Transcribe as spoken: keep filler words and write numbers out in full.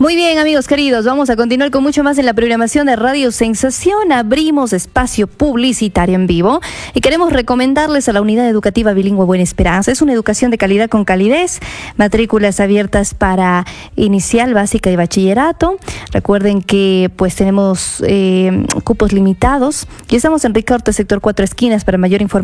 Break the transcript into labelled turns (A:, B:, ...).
A: Muy bien, amigos queridos, vamos a continuar con mucho más en la programación de Radio Sensación. Abrimos espacio publicitario en vivo y queremos recomendarles a la Unidad Educativa Bilingüe Buena Esperanza. Es una educación de calidad con calidez, matrículas abiertas para inicial, básica y bachillerato. Recuerden que pues tenemos eh, cupos limitados y estamos en Ricaurte, sector Cuatro Esquinas. Para mayor información